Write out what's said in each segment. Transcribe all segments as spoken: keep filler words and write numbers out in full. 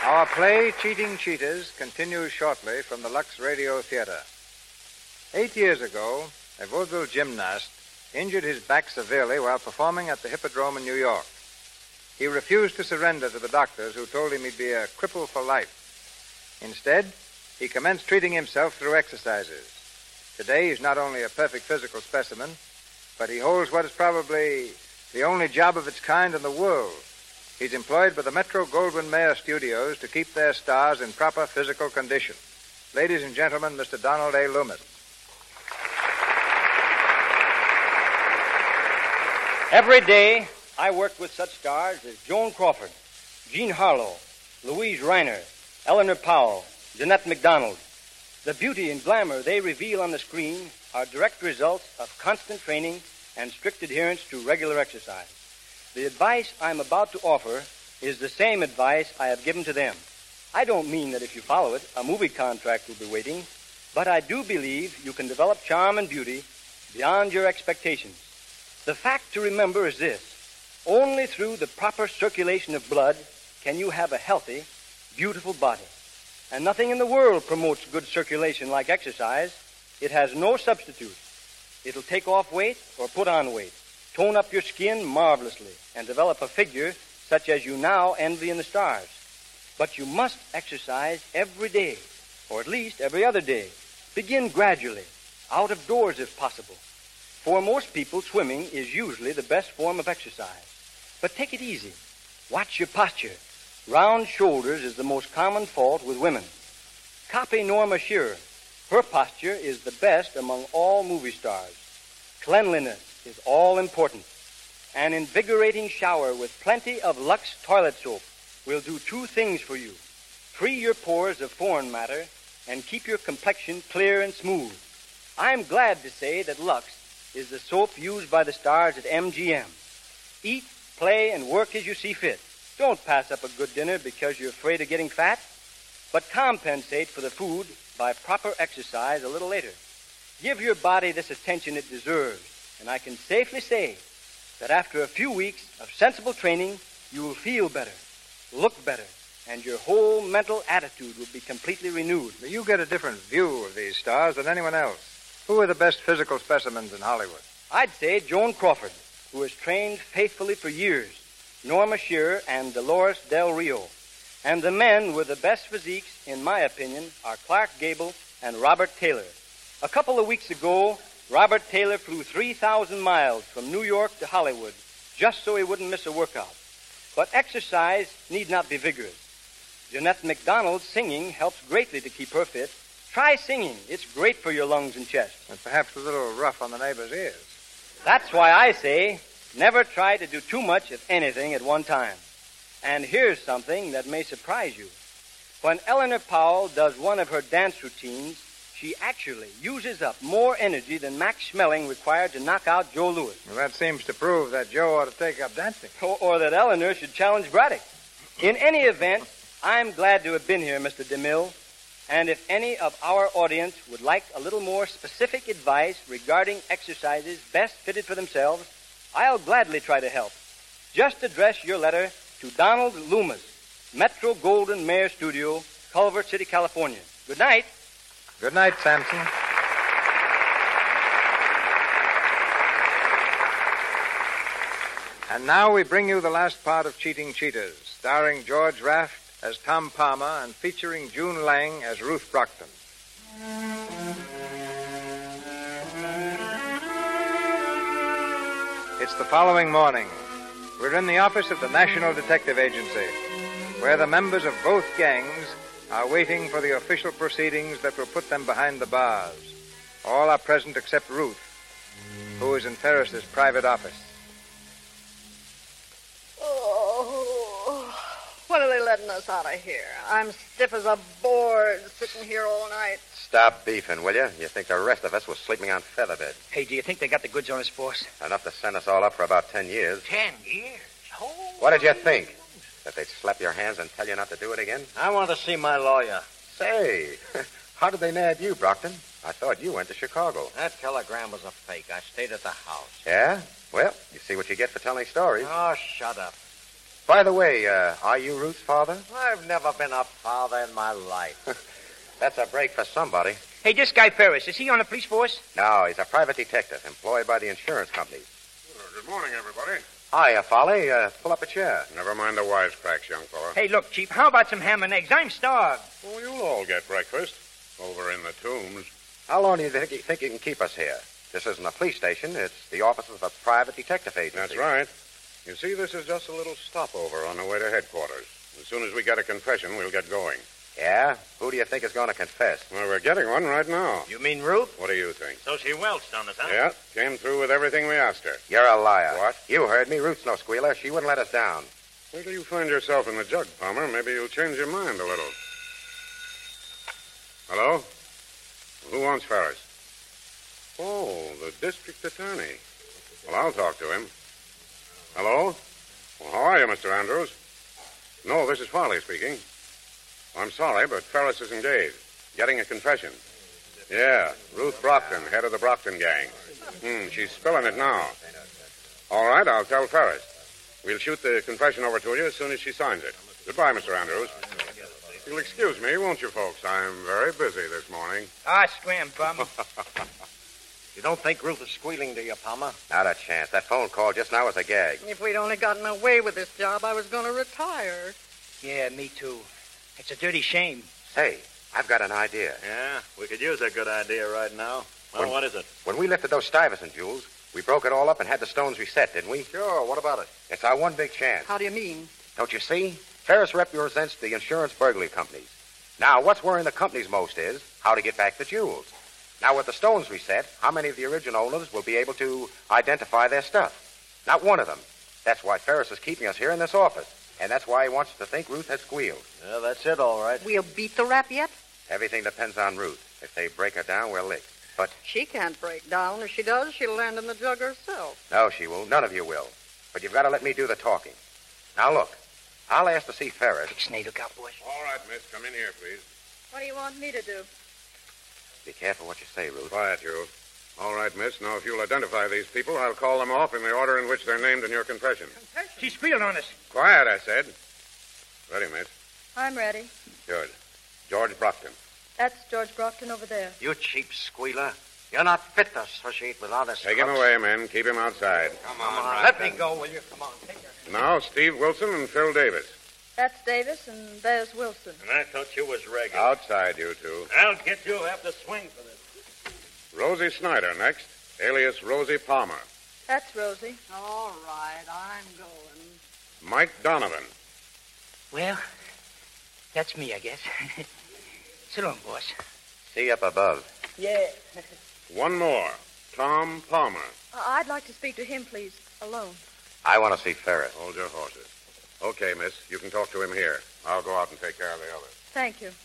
Our play, Cheating Cheaters, continues shortly from the Lux Radio Theater. Eight years ago, a vaudeville gymnast injured his back severely while performing at the Hippodrome in New York. He refused to surrender to the doctors, who told him he'd be a cripple for life. Instead, he commenced treating himself through exercises. Today, he's not only a perfect physical specimen, but he holds what is probably the only job of its kind in the world. He's employed by the Metro-Goldwyn-Mayer Studios to keep their stars in proper physical condition. Ladies and gentlemen, Mister Donald A. Loomis. Every day, I worked with such stars as Joan Crawford, Jean Harlow, Louise Reiner, Eleanor Powell, Jeanette MacDonald. The beauty and glamour they reveal on the screen are direct results of constant training and strict adherence to regular exercise. The advice I'm about to offer is the same advice I have given to them. I don't mean that if you follow it, a movie contract will be waiting, but I do believe you can develop charm and beauty beyond your expectations. The fact to remember is this: only through the proper circulation of blood can you have a healthy, beautiful body. And nothing in the world promotes good circulation like exercise. It has no substitute. It'll take off weight or put on weight, tone up your skin marvelously, and develop a figure such as you now envy in the stars. But you must exercise every day, or at least every other day. Begin gradually, out of doors if possible. For most people, swimming is usually the best form of exercise. But take it easy. Watch your posture. Round shoulders is the most common fault with women. Copy Norma Shearer. Her posture is the best among all movie stars. Cleanliness is all important. An invigorating shower with plenty of Lux toilet soap will do two things for you: free your pores of foreign matter and keep your complexion clear and smooth. I'm glad to say that Lux is the soap used by the stars at M G M. Eat, play, and work as you see fit. Don't pass up a good dinner because you're afraid of getting fat, but compensate for the food by proper exercise a little later. Give your body this attention it deserves, and I can safely say that after a few weeks of sensible training, you will feel better, look better, and your whole mental attitude will be completely renewed. You get a different view of these stars than anyone else. Who are the best physical specimens in Hollywood? I'd say Joan Crawford, who has trained faithfully for years, Norma Shearer, and Dolores Del Rio. And the men with the best physiques, in my opinion, are Clark Gable and Robert Taylor. A couple of weeks ago, Robert Taylor flew three thousand miles from New York to Hollywood just so he wouldn't miss a workout. But exercise need not be vigorous. Jeanette MacDonald's singing helps greatly to keep her fit. Try singing. It's great for your lungs and chest. And perhaps a little rough on the neighbor's ears. That's why I say never try to do too much of anything at one time. And here's something that may surprise you. When Eleanor Powell does one of her dance routines, she actually uses up more energy than Max Schmeling required to knock out Joe Louis. Well, that seems to prove that Joe ought to take up dancing. Or, or that Eleanor should challenge Braddock. In any event, I'm glad to have been here, Mister DeMille. And if any of our audience would like a little more specific advice regarding exercises best fitted for themselves, I'll gladly try to help. Just address your letter to Donald Loomis, Metro-Goldwyn-Mayer Studio, Culver City, California. Good night. Good night, Samson. And now we bring you the last part of Cheating Cheaters, starring George Raft as Tom Palmer and featuring June Lang as Ruth Brockton. It's the following morning. We're in the office of the National Detective Agency, where the members of both gangs are waiting for the official proceedings that will put them behind the bars. All are present except Ruth, who is in Ferris's private office. Oh, when are they letting us out of here? I'm stiff as a board sitting here all night. Stop beefing, will you? You think the rest of us was sleeping on featherbed. Hey, do you think they got the goods on us, boss? Enough to send us all up for about ten years. Ten years? Oh. What did you think? That they'd slap your hands and tell you not to do it again? I want to see my lawyer. Say, how did they nab you, Brockton? I thought you went to Chicago. That telegram was a fake. I stayed at the house. Yeah? Well, you see what you get for telling stories. Oh, shut up. By the way, uh, are you Ruth's father? I've never been a father in my life. That's a break for somebody. Hey, this guy Ferris, is he on the police force? No, he's a private detective employed by the insurance companies. Well, good morning, everybody. Hiya, Folly. Uh, pull up a chair. Never mind the wisecracks, young fella. Hey, look, Chief, how about some ham and eggs? I'm starved. Oh, you'll all get breakfast over in the tombs. How long do you think you, think you can keep us here? This isn't a police station. It's the offices of a private detective agency. That's right. You see, this is just a little stopover on the way to headquarters. As soon as we get a confession, we'll get going. Yeah? Who do you think is going to confess? Well, we're getting one right now. You mean Ruth? What do you think? So she welched on us, huh? Yeah, came through with everything we asked her. You're a liar. What? You heard me. Ruth's no squealer. She wouldn't let us down. Wait till you find yourself in the jug, Palmer. Maybe you'll change your mind a little. Hello? Who wants Ferris? Oh, the district attorney. Well, I'll talk to him. Hello? Well, how are you, Mister Andrews? No, this is Farley speaking. I'm sorry, but Ferris is engaged. Getting a confession. Yeah, Ruth Brockton, head of the Brockton gang. Hmm, she's spilling it now. All right, I'll tell Ferris. We'll shoot the confession over to you as soon as she signs it. Goodbye, Mister Andrews. You'll excuse me, won't you, folks? I'm very busy this morning. Ah, scram, bum. You don't think Ruth is squealing, do you, Palmer? Not a chance. That phone call just now was a gag. If we'd only gotten away with this job, I was going to retire. Yeah, me too. It's a dirty shame. Hey, I've got an idea. Yeah, we could use a good idea right now. Well, When- what is it? When we lifted those Stuyvesant jewels, we broke it all up and had the stones reset, didn't we? Sure, what about it? It's our one big chance. How do you mean? Don't you see? Ferris represents the insurance burglary companies. Now, what's worrying the companies most is how to get back the jewels. Now, with the stones reset, how many of the original owners will be able to identify their stuff? Not one of them. That's why Ferris is keeping us here in this office. And that's why he wants us to think Ruth has squealed. Yeah, that's it, all right. We'll beat the rap yet? Everything depends on Ruth. If they break her down, we're licked. But She can't break down. If she does, she'll land in the jug herself. no, she won't. None of you will. But you've got to let me do the talking. Now, look. I'll ask to see Ferris. Snake, look out, boys. All right, miss. Come in here, please. What do you want me to do? Be careful what you say, Ruth. Quiet, you. All right, miss. Now, if you'll identify these people, I'll call them off in the order in which they're named in your confession. She squealed on us. Quiet, I said. Ready, miss. I'm ready. Good. George Brockton. That's George Brockton over there. You cheap squealer. You're not fit to associate with honest Take him crooks. away, men. Keep him outside. Come on, let me go, will you? Come on, take her. Now, Steve Wilson and Phil Davis. That's Davis, and there's Wilson. And I thought you was regular. Outside, you two. I'll get you after swing for this. Rosie Snyder next, alias Rosie Palmer. That's Rosie. All right, I'm going. Mike Donovan. Well, that's me, I guess. So long, boss. See up above. Yeah. One more, Tom Palmer. Uh, I'd like to speak to him, please, alone. I want to see Ferris. Hold your horses. Okay, miss. You can talk to him here. I'll go out and take care of the others. Thank you.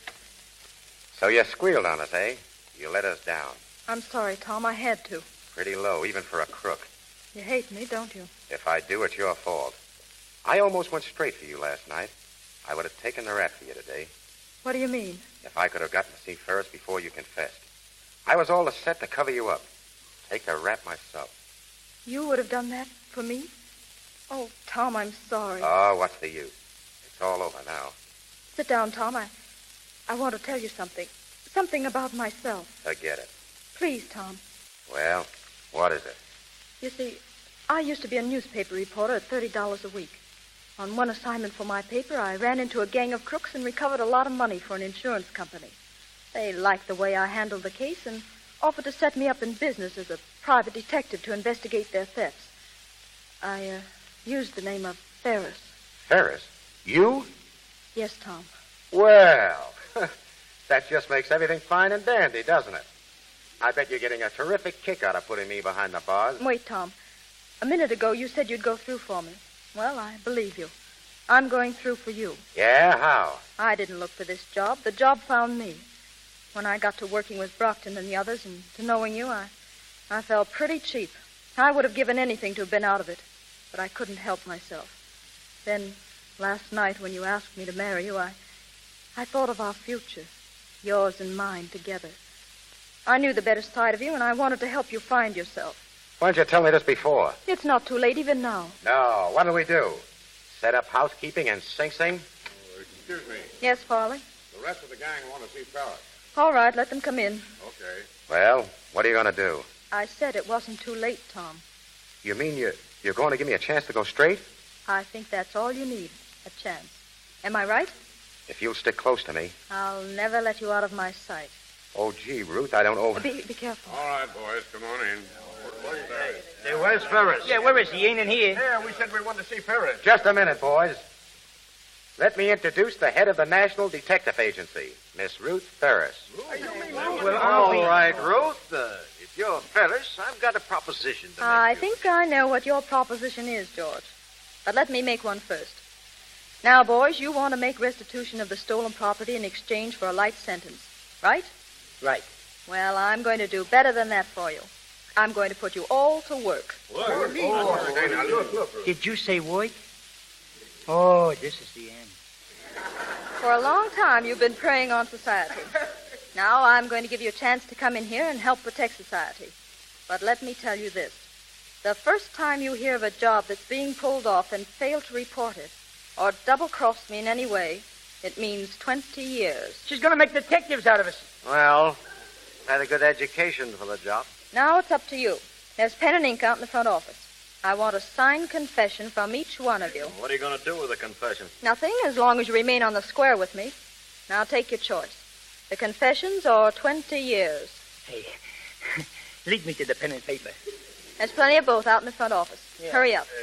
So you squealed on us, eh? You let us down. I'm sorry, Tom. I had to. Pretty low, even for a crook. You hate me, don't you? If I do, it's your fault. I almost went straight for you last night. I would have taken the rap for you today. What do you mean? If I could have gotten to see Ferris before you confessed. I was all set to cover you up. Take the rap myself. You would have done that for me? Oh, Tom, I'm sorry. Oh, what's the use? It's all over now. Sit down, Tom. I, I want to tell you something. Something about myself. Forget it. Please, Tom. Well, what is it? You see, I used to be a newspaper reporter at thirty dollars a week. On one assignment for my paper, I ran into a gang of crooks and recovered a lot of money for an insurance company. They liked the way I handled the case and offered to set me up in business as a private detective to investigate their thefts. I uh, used the name of Ferris. Ferris? You? Yes, Tom. Well, that just makes everything fine and dandy, doesn't it? I bet you're getting a terrific kick out of putting me behind the bars. Wait, Tom. A minute ago, you said you'd go through for me. Well, I believe you. I'm going through for you. Yeah, how? I didn't look for this job. The job found me. When I got to working with Brockton and the others and to knowing you, I, I felt pretty cheap. I would have given anything to have been out of it, but I couldn't help myself. Then, last night when you asked me to marry you, I, I thought of our future, yours and mine together. I knew the better side of you, and I wanted to help you find yourself. Why didn't you tell me this before? It's not too late even now. No, what'll we do? set up housekeeping in Sing Sing? Oh, excuse me. Yes, Farley? The rest of the gang want to see Ferris. All right, let them come in. Okay. Well, what are you going to do? I said it wasn't too late, Tom. You mean you, you're going to give me a chance to go straight? I think that's all you need, a chance. Am I right? If you'll stick close to me. I'll never let you out of my sight. Oh, gee, Ruth, I don't over... Be, be careful. All right, boys, come on in. Where's Ferris? Hey, where's Ferris? Yeah, where is he? He ain't in here. Yeah, we said we wanted to see Ferris. Just a minute, boys. Let me introduce the head of the National Detective Agency, Miss Ruth Ferris. Well, all right, Ruth. Uh, if you're Ferris, I've got a proposition to make. I you. think I know what your proposition is, George. But let me make one first. Now, boys, you want to make restitution of the stolen property in exchange for a light sentence, right? Right. Well, I'm going to do better than that for you. I'm going to put you all to work. Look. Oh, okay, now look, look, Ruth. Did you say work? Oh, this is the end. For a long time, you've been preying on society. Now I'm going to give you a chance to come in here and help protect society. But let me tell you this. The first time you hear of a job that's being pulled off and fail to report it, or double-cross me in any way, it means twenty years. She's going to make detectives out of us. Well, had a good education for the job. Now it's up to you. There's pen and ink out in the front office. I want a signed confession from each one of you. What are you going to do with the confession? Nothing, as long as you remain on the square with me. Now take your choice. The confessions or twenty years. Hey, lead me to the pen and paper. There's plenty of both out in the front office. Yeah. Hurry up.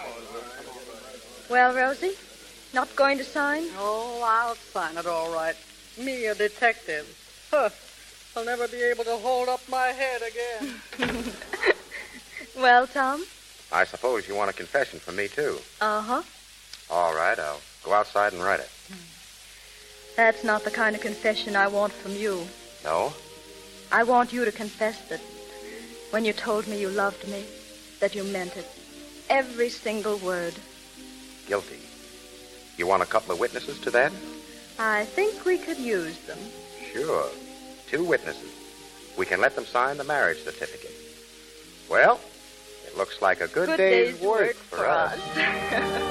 Well, Rosie, not going to sign? Oh, I'll sign it all right. Me, a detective. Huh. I'll never be able to hold up my head again. Well, Tom? I suppose you want a confession from me, too. Uh-huh. All right, I'll go outside and write it. That's not the kind of confession I want from you. No? I want you to confess that when you told me you loved me, that you meant it. Every single word. Guilty. You want a couple of witnesses to that? I think we could use them. Sure. Two witnesses. We can let them sign the marriage certificate. Well, it looks like a good, Good day's, day's work, work for for us. us.